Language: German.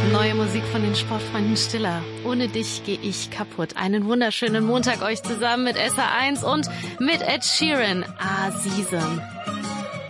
Neue Musik von den Sportfreunden Stiller. Ohne dich gehe ich kaputt. Einen wunderschönen Montag euch zusammen mit SA1 und mit Ed Sheeran. Season.